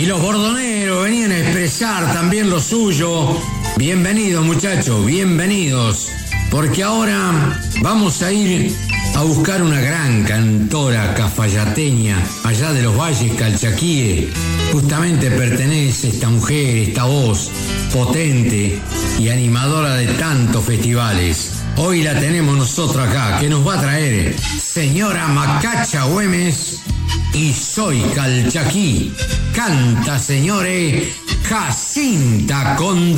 Y los bordoneros venían a expresar también lo suyo. Bienvenidos, muchachos, bienvenidos. Porque ahora vamos a ir a buscar una gran cantora cafayateña allá de los valles calchaquíes. Justamente pertenece esta mujer, esta voz potente y animadora de tantos festivales. Hoy la tenemos nosotros acá, que nos va a traer Señora Macacha Güemes y Soy Calchaquí. Canta, señores, Jacinta Condorcet.